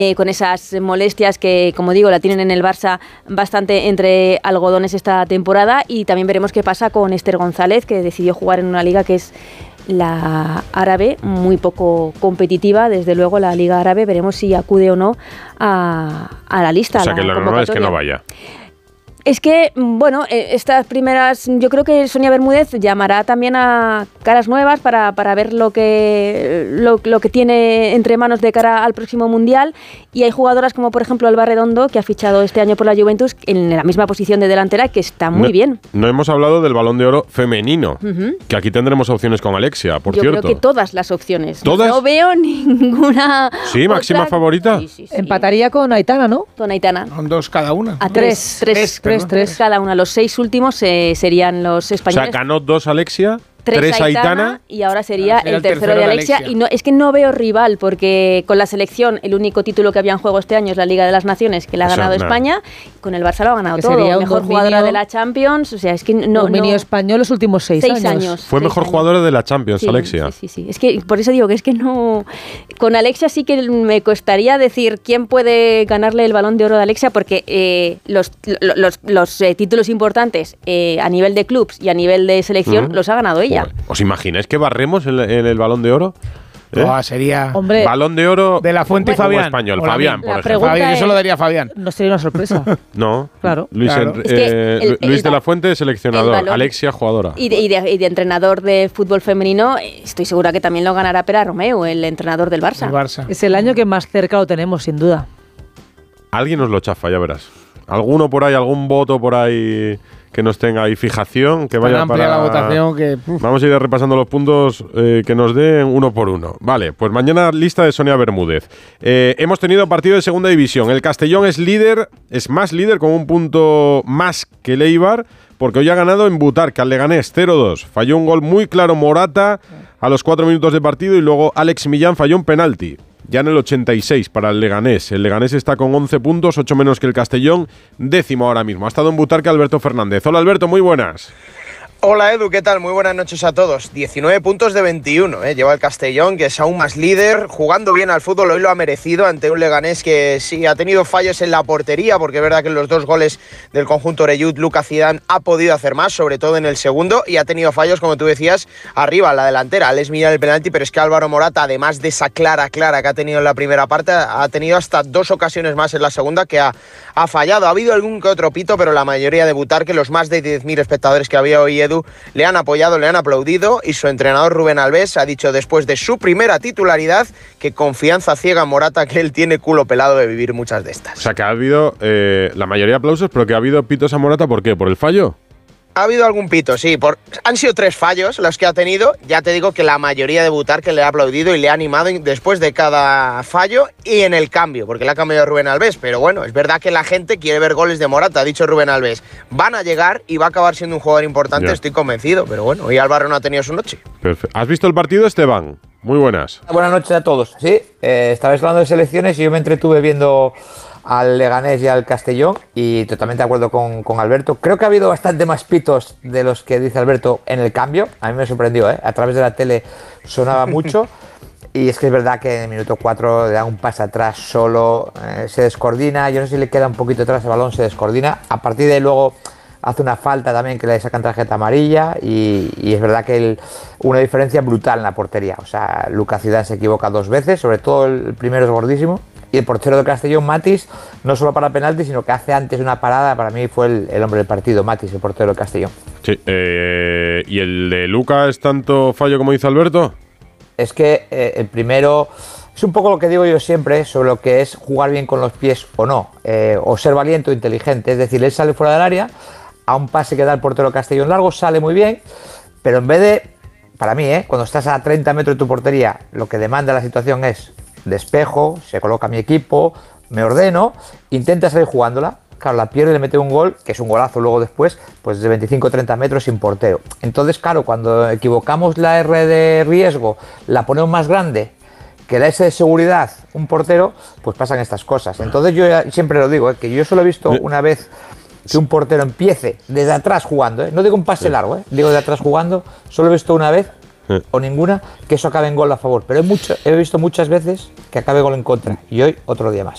con esas molestias que, como digo, la tienen en el Barça bastante entre algodones esta temporada. Y también veremos qué pasa con Esther González, que decidió jugar en una liga que es la árabe, muy poco competitiva. Desde luego la Liga Árabe, veremos si acude o no a la lista. O sea, que lo normal es que no vaya. Es que, bueno, estas primeras, yo creo que Sonia Bermúdez llamará también a caras nuevas para ver lo que tiene entre manos de cara al próximo Mundial. Y hay jugadoras como, por ejemplo, Alba Redondo, que ha fichado este año por la Juventus en la misma posición de delantera, que está muy bien. No hemos hablado del Balón de Oro femenino, que aquí tendremos opciones con Alexia, por cierto. Yo creo que todas las opciones. ¿Todas? No veo ninguna. Sí, máxima favorita. Sí. Empataría con Aitana, ¿no? Con Aitana. Con 2 cada una. A tres cada una. Los 6 últimos serían los españoles. O sea, ganó 2 Alexia, 3 Aitana y ahora sería el tercero de Alexia. Y no, es que no veo rival, porque con la selección el único título que había en juego este año es la Liga de las Naciones, que la ha ganado España. Con el Barça lo ha ganado todo. Mejor jugadora de la Champions. O sea, es que dominio español los últimos 6 años. Fue mejor jugadora de la Champions, Alexia. Sí. Es que por eso digo que es que no. Con Alexia sí que me costaría decir quién puede ganarle el Balón de Oro de Alexia, porque los títulos importantes a nivel de clubs y a nivel de selección los ha ganado ella. ¿Os imagináis que barremos en el Balón de Oro? Sería Balón de Oro de la Fuente y Fabián. Español. Fabián, por ejemplo. Fabián, yo se lo daría a Fabián. No sería una sorpresa. No. Claro. Luis de la Fuente, seleccionador. Alexia, jugadora. Y de entrenador de fútbol femenino, estoy segura que también lo ganará Pera Romeu, el entrenador del Barça. Es el año que más cerca lo tenemos, sin duda. Alguien nos lo chafa, ya verás. Alguno por ahí, algún voto por ahí que nos tenga ahí fijación, que vaya para la votación que vamos a ir repasando los puntos que nos den uno por uno. Vale, pues mañana lista de Sonia Bermúdez. Hemos tenido partido de segunda división. El Castellón es más líder con un punto más que el Eibar, porque hoy ha ganado en Butarque al Leganés 0-2. Falló un gol muy claro Morata a los 4 minutos de partido y luego Alex Millán falló un penalti. Ya en el 86 para el Leganés. El Leganés está con 11 puntos, 8 menos que el Castellón, 10º ahora mismo. Ha estado en Butarque Alberto Fernández. Hola Alberto, muy buenas. Hola Edu, ¿qué tal? Muy buenas noches a todos. 19 puntos de 21, lleva el Castellón, que es aún más líder, jugando bien al fútbol, hoy lo ha merecido ante un Leganés que sí ha tenido fallos en la portería, porque es verdad que en los 2 goles del conjunto Orellut, Lucas Zidane ha podido hacer más, sobre todo en el segundo, y ha tenido fallos, como tú decías, arriba, en la delantera. Alex Millán el penalti, pero es que Álvaro Morata, además de esa clara que ha tenido en la primera parte, ha tenido hasta 2 ocasiones más en la segunda que ha fallado. Ha habido algún que otro pito, pero la mayoría de Butarque, los más de 10.000 espectadores que había hoy, Edu, le han apoyado, le han aplaudido, y su entrenador Rubén Alves ha dicho después de su primera titularidad que confianza ciega en Morata, que él tiene culo pelado de vivir muchas de estas. O sea que ha habido la mayoría de aplausos, pero que ha habido pitos a Morata, ¿por qué? ¿Por el fallo? Ha habido algún pito, sí. Han sido 3 fallos los que ha tenido. Ya te digo que la mayoría de Butarque le ha aplaudido y le ha animado después de cada fallo y en el cambio, porque le ha cambiado Rubén Alves. Pero bueno, es verdad que la gente quiere ver goles de Morata, ha dicho Rubén Alves. Van a llegar y va a acabar siendo un jugador importante, estoy convencido. Pero bueno, hoy Álvaro no ha tenido su noche. Perfecto. ¿Has visto el partido, Esteban? Muy buenas. Buenas noches a todos. Sí, estabais hablando de selecciones y yo me entretuve viendo al Leganés y al Castellón, y totalmente de acuerdo con Alberto. Creo que ha habido bastante más pitos de los que dice Alberto en el cambio. A mí me sorprendió, a través de la tele sonaba mucho. Y es que es verdad que en el minuto 4 le da un pase atrás solo, se descoordina. Yo no sé si le queda un poquito atrás el balón, se descoordina. A partir de ahí luego hace una falta también que le sacan tarjeta amarilla, y es verdad que una diferencia brutal en la portería. O sea, Lucas Zidane se equivoca 2 veces, sobre todo el primero es gordísimo. Y el portero de Castellón, Matis, no solo para penalti, sino que hace antes una parada. Para mí fue el hombre del partido, Matis, el portero de Castellón. Sí, ¿y el de Lucas es tanto fallo como dice Alberto? Es que el primero es un poco lo que digo yo siempre sobre lo que es jugar bien con los pies o no, o ser valiente o inteligente. Es decir, él sale fuera del área, a un pase que da el portero de Castellón largo, sale muy bien, pero en vez de, para mí, cuando estás a 30 metros de tu portería, lo que demanda la situación es despejo, se coloca mi equipo, me ordeno, intenta salir jugándola. Claro, la pierde y le mete un gol, que es un golazo luego después, pues de 25-30 metros sin portero. Entonces, claro, cuando equivocamos la R de riesgo, la ponemos más grande, que la S de seguridad, un portero, pues pasan estas cosas. Entonces yo siempre lo digo, que yo solo he visto una vez que un portero empiece desde atrás jugando, no digo un pase largo, digo de atrás jugando, solo he visto una vez o ninguna que eso acabe en gol a favor, pero he visto muchas veces que acabe gol en contra, y hoy otro día más.